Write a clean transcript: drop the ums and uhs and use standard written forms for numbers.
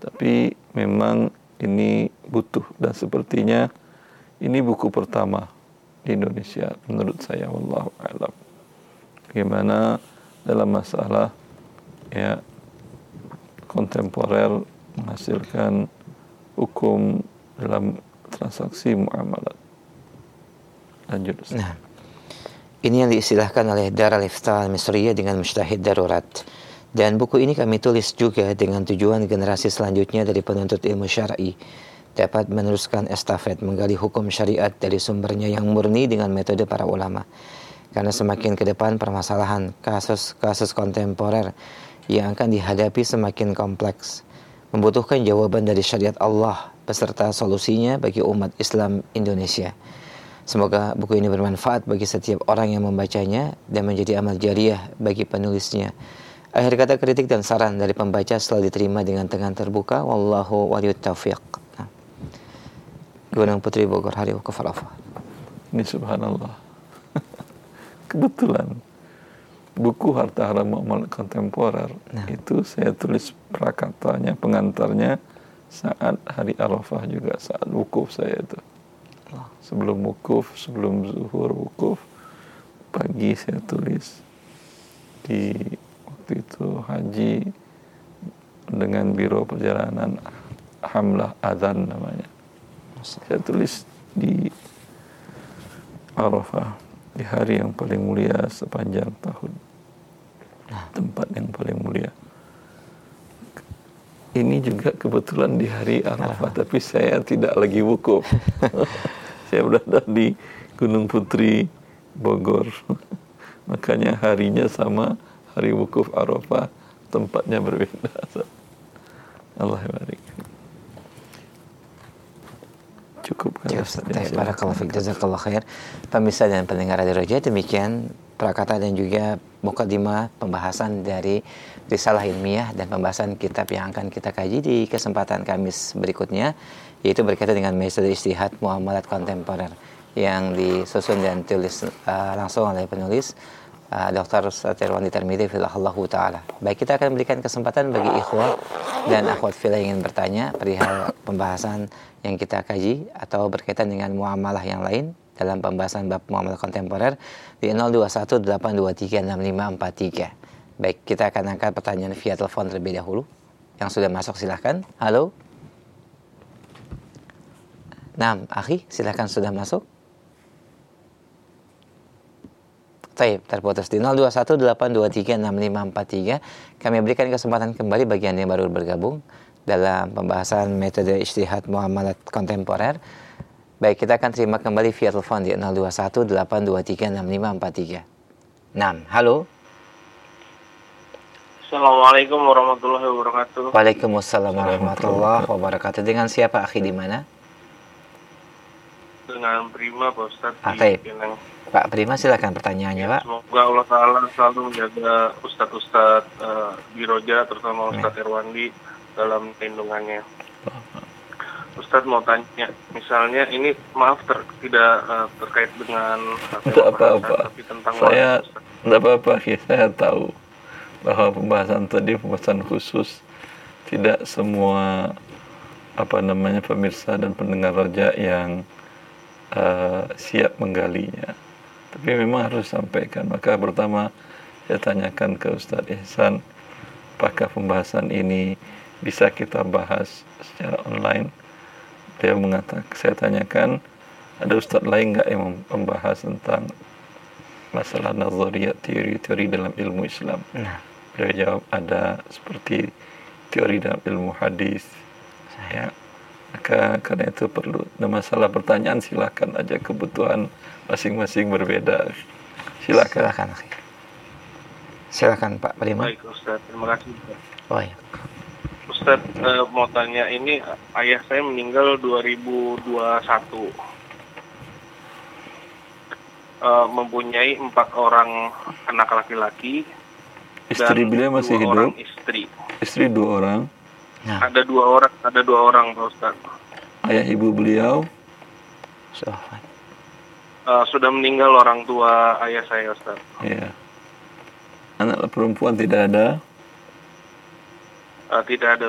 Tapi memang ini butuh, dan sepertinya ini buku pertama di Indonesia menurut saya, wallahu a'lam. Bagaimana dalam masalah ya kontemporer menghasilkan hukum dalam transaksi muamalat. Lanjut. Nah, ini yang diistilahkan oleh Dar al-Ifta al-Misriyah dengan mujtahid darurat. Dan buku ini kami tulis juga dengan tujuan generasi selanjutnya dari penuntut ilmu syar'i dapat meneruskan estafet menggali hukum syariat dari sumbernya yang murni dengan metode para ulama. Karena semakin ke depan permasalahan kasus-kasus kontemporer yang akan dihadapi semakin kompleks, membutuhkan jawaban dari syariat Allah beserta solusinya bagi umat Islam Indonesia. Semoga buku ini bermanfaat bagi setiap orang yang membacanya dan menjadi amal jariah bagi penulisnya. Akhir kata, kritik dan saran dari pembaca selalu diterima dengan tangan terbuka. Wallahu waliyut taufiq. Gunung Putri Bogor, Hari Wukuf Arafah. Ini subhanallah. Kebetulan buku Harta Haram Muamalat Kontemporer itu saya tulis prakatanya, pengantarnya saat hari Arafah juga, saat wukuf saya itu. Sebelum wukuf, sebelum zuhur wukuf, pagi saya tulis. Di waktu itu haji dengan Biro Perjalanan Hamlah Adzan namanya. Saya tulis di Arafah, di hari yang paling mulia sepanjang tahun, tempat yang paling mulia. Ini juga kebetulan di hari Arafah, tapi saya tidak lagi wukuf. Saya berada di Gunung Putri Bogor. Makanya harinya sama hari wukuf Arafah, tempatnya berbeda. Allah barik. Cukup kan? Barakallahu fiik, jazakallahu khair. Pemirsa dan pendengar Radio Roja, demikian prakata dan juga mukadimah pembahasan dari risalah ilmiah dan pembahasan kitab yang akan kita kaji di kesempatan Kamis berikutnya, yaitu berkaitan dengan metode ijtihad muamalat kontemporer yang disusun dan tulis langsung oleh penulis Dr. Tirwandi Tirmidzi fillahu taala. Baik, kita akan berikan kesempatan bagi ikhwah dan akhwat fillah yang ingin bertanya perihal pembahasan yang kita kaji atau berkaitan dengan muamalah yang lain dalam pembahasan bab muamalah kontemporer di 0218236543. Baik, kita akan angkat pertanyaan via telepon terlebih dahulu. Yang sudah masuk silahkan. Halo. Naam, akhi, silahkan sudah masuk. Taib, terputus di 0218236543. Kami berikan kesempatan kembali bagi Anda yang baru bergabung dalam pembahasan metode ijtihad muamalat kontemporer. Baik, kita akan terima kembali via telepon di 0218236543. Naam, halo. Assalamualaikum warahmatullahi wabarakatuh. Waalaikumsalam warahmatullahi wabarakatuh. Dengan siapa, akhi, di mana? Dengan Prima, Pak Ustadz. Pak Prima, silakan pertanyaannya, Pak. Semoga Allah Ta'ala selalu menjaga Ustadz-Ustadz di Roja, terutama Ustadz Tirwandi, dalam lindungannya. Ustadz mau tanya, misalnya ini maaf tidak terkait dengan apa-apa. Tapi tentang saya tidak apa-apa, saya tahu bahwa pembahasan tadi pembahasan khusus, tidak semua pemirsa dan pendengar Roja yang siap menggalinya. Tapi memang harus sampaikan. Maka pertama saya tanyakan ke Ustadz Ihsan, apakah pembahasan ini bisa kita bahas secara online? Dia mengatakan, saya tanyakan, ada Ustadz lain nggak yang membahas tentang masalah nazariyat, teori-teori dalam ilmu Islam? Beliau jawab, ada, seperti teori dalam ilmu hadis. Ya. Maka karena itu perlu, ada masalah pertanyaan silakan aja, kebutuhan masing-masing berbeda. Silakan. Silakan Pak Prima. Baik Ustaz, terima kasih. Oh ya. Ustaz, mau tanya, ini ayah saya meninggal 2021. Mempunyai 4 orang anak laki-laki. Istri beliau masih hidup? Istri 2 orang. Nah. Ada dua orang Pak Ustaz. Ayah ibu beliau sudah meninggal, orang tua ayah saya, Ustaz. Iya. Anak perempuan tidak ada? Tidak ada.